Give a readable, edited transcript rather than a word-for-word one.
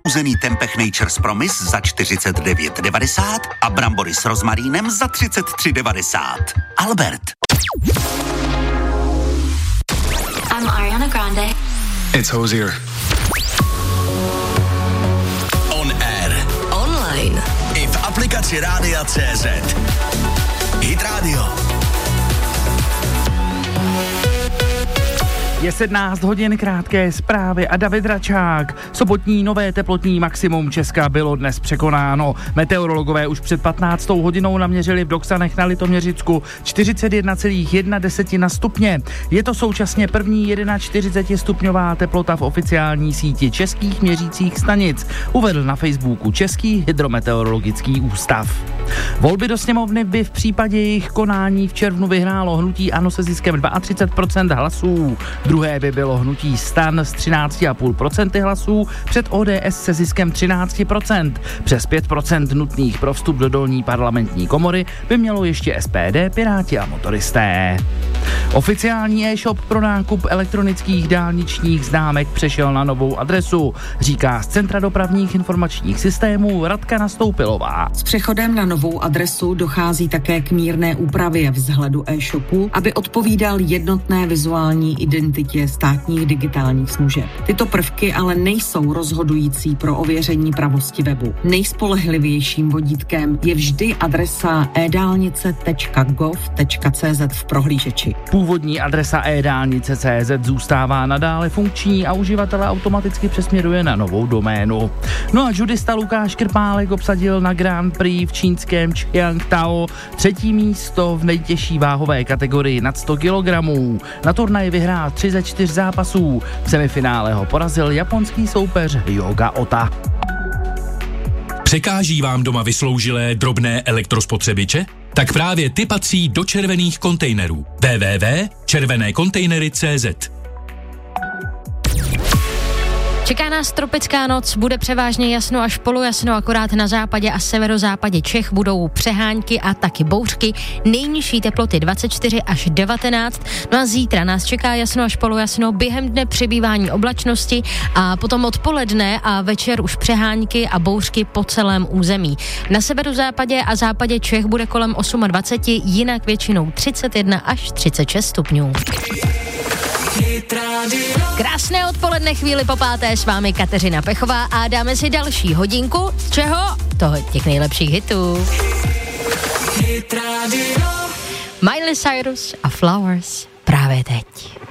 Uzený tempeh Nature's Promise za 49,90 a brambory s rozmarínem za 33,90. Albert. I'm Ariana Grande. It's Hozier. On air. Online. I v aplikaci Rádia.cz. Hit Radio. Je 17 hodin, krátké zprávy a David Račák. Sobotní nové teplotní maximum Česka bylo dnes překonáno. Meteorologové už před 15 hodinou naměřili v Doksanech na Litoměřicku 41,1 stupně. Je to současně první 41 stupňová teplota v oficiální síti českých měřících stanic, uvedl na Facebooku Český hydrometeorologický ústav. Volby do sněmovny by v případě jejich konání v červnu vyhrálo hnutí ANO se ziskem 32% hlasů. Druhé by bylo hnutí STAN s 13,5% hlasů před ODS se ziskem 13%. Přes 5% nutných pro vstup do dolní parlamentní komory by mělo ještě SPD, Piráti a motoristé. Oficiální e-shop pro nákup elektronických dálničních známek přešel na novou adresu, říká z Centra dopravních informačních systémů Radka Nastoupilová. S přechodem na novou adresu dochází také k mírné úpravě vzhledu e-shopu, aby odpovídal jednotné vizuální identitě státních digitálních služeb. Tyto prvky ale nejsou rozhodující pro ověření pravosti webu. Nejspolehlivějším vodítkem je vždy adresa edálnice.gov.cz v prohlížeči. Původní adresa edálnice.cz zůstává nadále funkční a uživatel automaticky přesměruje na novou doménu. No a judista Lukáš Krpálek obsadil na Grand Prix v čínském Qiangtao 3. místo v nejtěžší váhové kategorii nad 100 kg. Na turnaji vyhrál 3 ze 4 zápasů. V semifinále ho porazil japonský soupeř Yoga Ota. Překáží vám doma vysloužilé drobné elektrospotřebiče? Tak právě ty patří do červených kontejnerů. www.červenékontejnery.cz. Čeká nás tropická noc, bude převážně jasno až polojasno, akorát na západě a severozápadě Čech budou přehánky a taky bouřky. Nejnižší teploty 24 až 19. No a zítra nás čeká jasno až polojasno, během dne přibývání oblačnosti a potom odpoledne a večer už přehánky a bouřky po celém území. Na severozápadě a západě Čech bude kolem 28, jinak většinou 31 až 36 stupňů. Krásné odpoledne, chvíli po 5. s vámi Kateřina Pechová a dáme si další hodinku. Čeho? Toho těch nejlepších hitů. Miley Cyrus a Flowers právě teď.